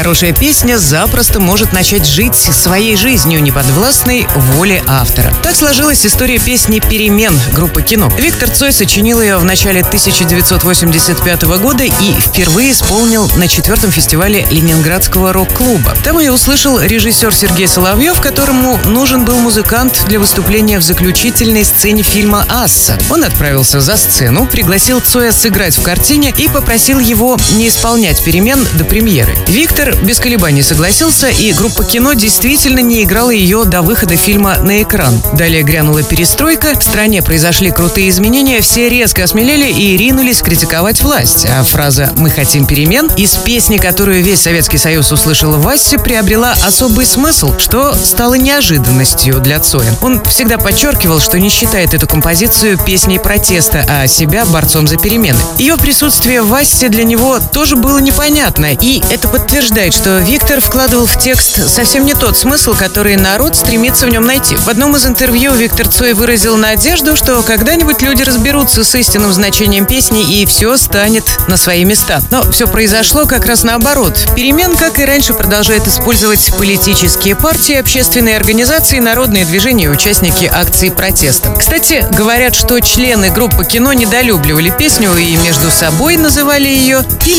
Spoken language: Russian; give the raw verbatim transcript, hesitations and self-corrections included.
Хорошая песня запросто может начать жить своей жизнью, неподвластной воле автора. Так сложилась история песни «Перемен» группы «Кино». Виктор Цой сочинил ее в начале тысяча девятьсот восемьдесят пятого года и впервые исполнил на четвертом фестивале Ленинградского рок-клуба. Там ее услышал режиссер Сергей Соловьев, которому нужен был музыкант для выступления в заключительной сцене фильма «Асса». Он отправился за сцену, пригласил Цоя сыграть в картине и попросил его не исполнять «Перемен» до премьеры. Виктор без колебаний согласился, и группа «Кино» действительно не играла ее до выхода фильма на экран. Далее грянула перестройка, в стране произошли крутые изменения, все резко осмелели и ринулись критиковать власть. А фраза «Мы хотим перемен» из песни, которую весь Советский Союз услышал в «Ассе», приобрела особый смысл, что стало неожиданностью для Цоя. Он всегда подчеркивал, что не считает эту композицию песней протеста, а себя борцом за перемены. Ее присутствие в «Ассе» для него тоже было непонятно, и это подтверждает, что Виктор вкладывал в текст совсем не тот смысл, который народ стремится в нем найти. В одном из интервью Виктор Цой выразил надежду, что когда-нибудь люди разберутся с истинным значением песни и все станет на свои места. Но все произошло как раз наоборот. «Перемен», как и раньше, продолжает использовать политические партии, общественные организации, народные движения и участники акций протеста. Кстати, говорят, что члены группы «Кино» недолюбливали песню и между собой называли ее